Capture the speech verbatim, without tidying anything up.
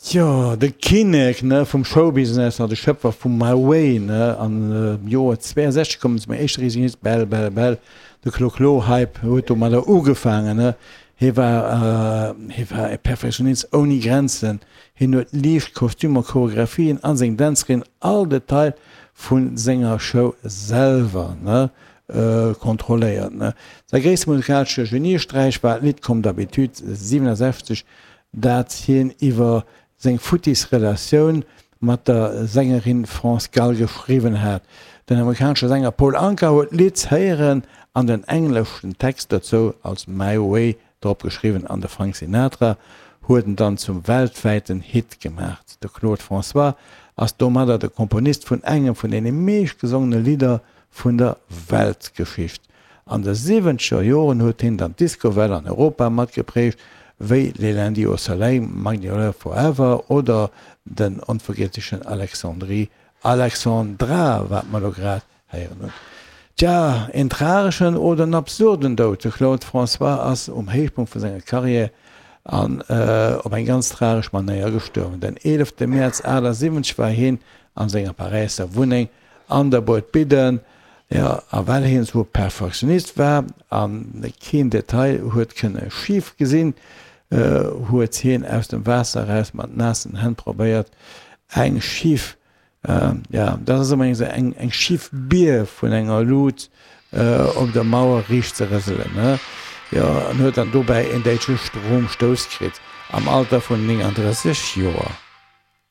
Ja, de Kinnek ne vum Showbusiness an de Schëpfer vum My Way ne an äh, Joer zweiundsechzig kommen ze echt riesig Bell Bell Bell de Kloklo-Hype huet mat der ugefangen ne. He war äh, he war e Perfektionist oni Grenzen hin huet lief Kostümer Choreografien an seg Dancerin all Detail vun Sänger Show selber ne äh, kontrolliert ne. Der gréste musikalsche Geniestreich war Lied kom d'Habitud siebenundsechzig dat hien iwwer seg Futisrelationun mat der Sängerin France Gall geschrieben hat. Den amerikanische Sänger Paul Anka huet Lieds heieren an den englischen Text dazu als My Way drop geschrieben an der Frank Sinatra, hueten dann zum weltweiten Hit gemacht. Der Claude François als Domada der Komponist vun engem vun den meescht gesungene Lieder vun der Weltgeschicht. An der siebenzehner Joren huet hin dann Disco-Welle an Europa mat geprecht, wéi Lelundi au Soleil, Magnolia Forever oder den unvergesslichen Alexandrie Alexandra, wat man grad heieren hun. Tja, en tragischen oder en absurden Dout. Claude François ass um Heichpunkt vu senger Karriere an äh, op en ganz tragisch Manier gestürmen. Den elften März achtundsiebzig war hin an senger Pariser Wuning an der Boot bidden, ja, a well hin so Perfektionist war, an kein Detail huet kënne schief gesinn, huet uh, hien aus dem Wasser raus mat nassen Hand probiert eng schief uh, ja das is eng eng schief Bier vun enger Lut uh, op der Mauer rich ze risselen ne ja huet dann dobei en deitsche Strom stoos krit am Alter vun neununddreißig Joer.